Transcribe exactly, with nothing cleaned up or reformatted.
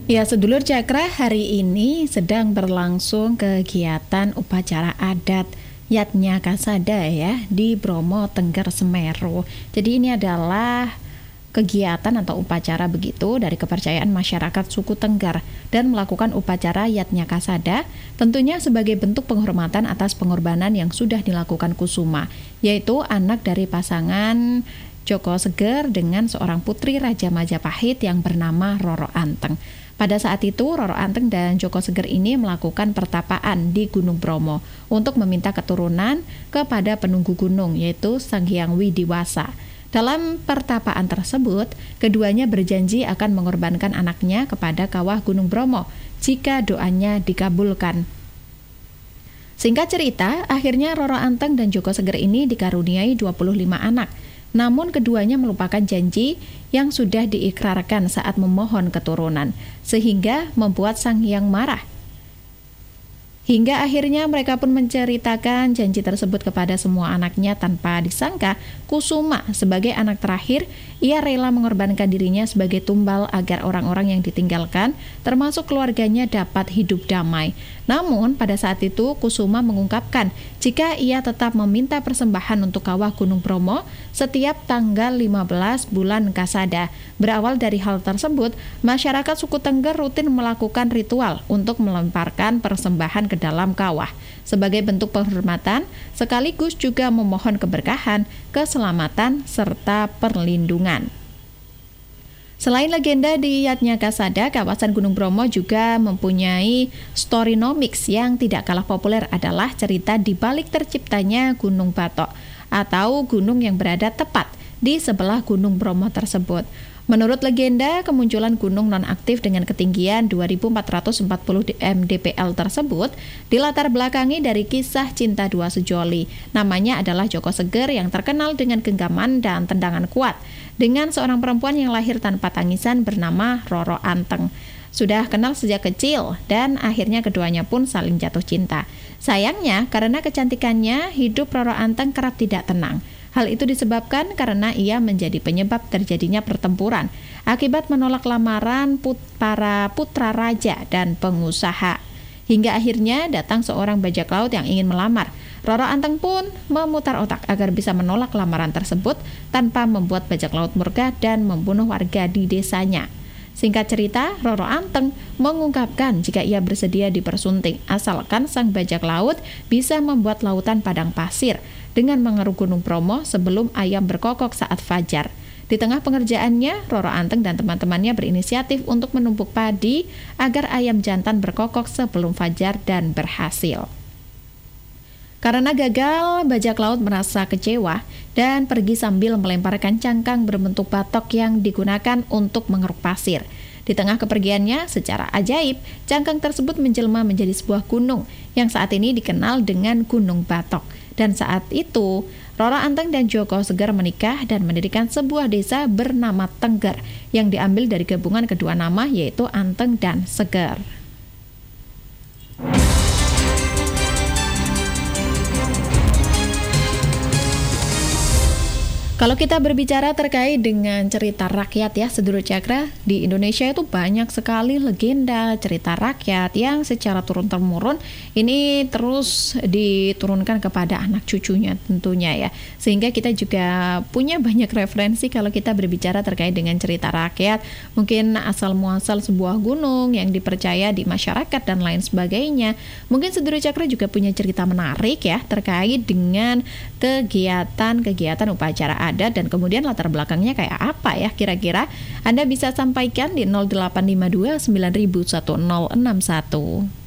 Ya, sedulur Cakra, hari ini sedang berlangsung kegiatan upacara adat Yatnya Kasada ya di Bromo Tengger Semeru. Jadi ini adalah kegiatan atau upacara begitu dari kepercayaan masyarakat suku Tengger dan melakukan upacara Yatnya Kasada tentunya sebagai bentuk penghormatan atas pengorbanan yang sudah dilakukan Kusuma, yaitu anak dari pasangan Joko Seger dengan seorang putri Raja Majapahit yang bernama Roro Anteng. Pada saat itu, Roro Anteng dan Joko Seger ini melakukan pertapaan di Gunung Bromo untuk meminta keturunan kepada penunggu gunung, yaitu Sang Hyang Widiwasa. Dalam pertapaan tersebut, keduanya berjanji akan mengorbankan anaknya kepada kawah Gunung Bromo jika doanya dikabulkan. Singkat cerita, akhirnya Roro Anteng dan Joko Seger ini dikaruniai dua puluh lima anak. Namun keduanya melupakan janji yang sudah diikrarkan saat memohon keturunan, sehingga membuat Sang Hyang marah. Hingga akhirnya mereka pun menceritakan janji tersebut kepada semua anaknya tanpa disangka Kusuma sebagai anak terakhir, ia rela mengorbankan dirinya sebagai tumbal agar orang-orang yang ditinggalkan, termasuk keluarganya, dapat hidup damai. Namun pada saat itu Kusuma mengungkapkan jika ia tetap meminta persembahan untuk kawah Gunung Bromo setiap tanggal lima belas bulan Kasada. Berawal dari hal tersebut, masyarakat suku Tengger rutin melakukan ritual untuk melemparkan persembahan ke dalam kawah sebagai bentuk penghormatan, sekaligus juga memohon keberkahan, keselamatan, serta perlindungan. Selain legenda di Yatnya Kasada, kawasan Gunung Bromo juga mempunyai storynomics yang tidak kalah populer adalah cerita di balik terciptanya Gunung Batok atau gunung yang berada tepat di sebelah Gunung Bromo tersebut. Menurut legenda, kemunculan gunung nonaktif dengan ketinggian dua ribu empat ratus empat puluh mdpl tersebut dilatar belakangi dari kisah cinta dua sejoli. Namanya adalah Joko Seger yang terkenal dengan genggaman dan tendangan kuat dengan seorang perempuan yang lahir tanpa tangisan bernama Roro Anteng. Sudah kenal sejak kecil dan akhirnya keduanya pun saling jatuh cinta. Sayangnya, karena kecantikannya, hidup Roro Anteng kerap tidak tenang. Hal itu disebabkan karena ia menjadi penyebab terjadinya pertempuran akibat menolak lamaran put para putra raja dan pengusaha. Hingga akhirnya datang seorang bajak laut yang ingin melamar. Roro Anteng pun memutar otak agar bisa menolak lamaran tersebut tanpa membuat bajak laut murka dan membunuh warga di desanya. Singkat cerita, Roro Anteng mengungkapkan jika ia bersedia dipersunting asalkan sang bajak laut bisa membuat lautan padang pasir dengan mengeruk Gunung Bromo sebelum ayam berkokok saat fajar. Di tengah pengerjaannya, Roro Anteng dan teman-temannya berinisiatif untuk menumpuk padi agar ayam jantan berkokok sebelum fajar dan berhasil. Karena gagal, bajak laut merasa kecewa dan pergi sambil melemparkan cangkang berbentuk batok yang digunakan untuk mengeruk pasir. Di tengah kepergiannya, secara ajaib, cangkang tersebut menjelma menjadi sebuah gunung yang saat ini dikenal dengan Gunung Batok. Dan saat itu, Roro Anteng dan Joko Seger menikah dan mendirikan sebuah desa bernama Tengger yang diambil dari gabungan kedua nama yaitu Anteng dan Seger. Kalau kita berbicara terkait dengan cerita rakyat ya, sedulur Cakra, di Indonesia itu banyak sekali legenda cerita rakyat yang secara turun-temurun ini terus diturunkan kepada anak cucunya tentunya ya. Sehingga kita juga punya banyak referensi kalau kita berbicara terkait dengan cerita rakyat, mungkin asal-muasal sebuah gunung yang dipercaya di masyarakat dan lain sebagainya. Mungkin sedulur Cakra juga punya cerita menarik ya terkait dengan kegiatan-kegiatan upacara adat dan kemudian latar belakangnya kayak apa ya kira-kira. Anda bisa sampaikan di nol delapan lima dua sembilan satu nol enam satu.